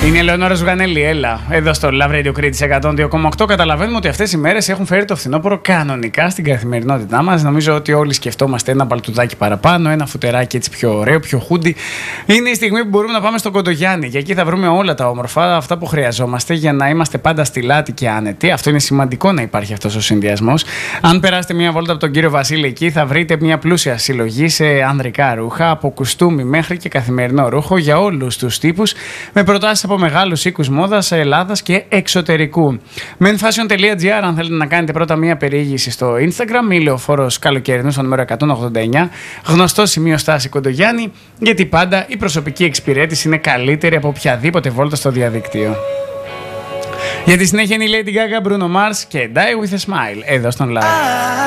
Είναι η Ελεονόρα Ζουγανέλη, έλα. Εδώ στο Love Radio Crete 102,8 καταλαβαίνουμε ότι αυτές οι μέρες έχουν φέρει το φθινόπωρο κανονικά στην καθημερινότητά μας. Νομίζω ότι όλοι σκεφτόμαστε ένα παλτουδάκι παραπάνω, ένα φουτεράκι έτσι πιο ωραίο, πιο χούντι. Είναι η στιγμή που μπορούμε να πάμε στο Κοντογιάννη και εκεί θα βρούμε όλα τα όμορφα, αυτά που χρειαζόμαστε για να είμαστε πάντα στυλάτοι και άνετοι. Αυτό είναι σημαντικό να υπάρχει αυτός ο συνδυασμός. Αν περάσετε μια βόλτα από τον κύριο Βασίλη εκεί, θα βρείτε μια πλούσια συλλογή σε ανδρικά ρούχα, από κουστούμι μέχρι και καθημερινό ρούχο για όλους τους τύπους, με προτάσεις από μεγάλους οίκους μόδας Ελλάδας και εξωτερικού. menfashion.gr αν θέλετε να κάνετε πρώτα μία περιήγηση στο Instagram, ή Λεωφόρος Καλοκαιρινού στο νούμερο 189, γνωστό σημείο στάση Κοντογιάννη, γιατί πάντα η προσωπική εξυπηρέτηση είναι καλύτερη από οποιαδήποτε βόλτα στο διαδίκτυο. Για τη συνέχεια είναι η Lady Gaga, Bruno Mars και Die With A Smile εδώ στον Live.